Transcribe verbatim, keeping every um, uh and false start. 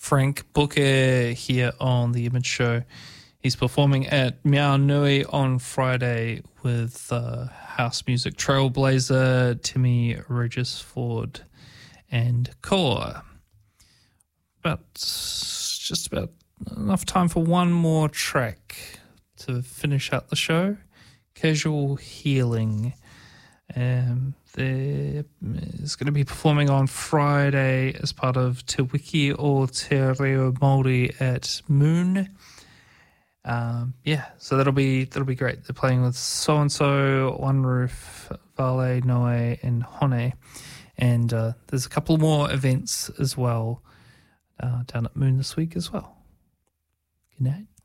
Frank Booker here on The Image Show. He's performing at Meow Nui on Friday with uh, house music trailblazer Timmy Regisford and Koa. But just about enough time for one more track to finish out the show. Casual Healing. Um, There is going to be performing on Friday as part of Te Wiki o Te Reo Māori at Moon. Um, yeah, so that'll be that'll be great. They're playing with So and So, One Roof, Vale, Noe, and Hone, and uh, there's a couple more events as well uh, down at Moon this week as well. Good night.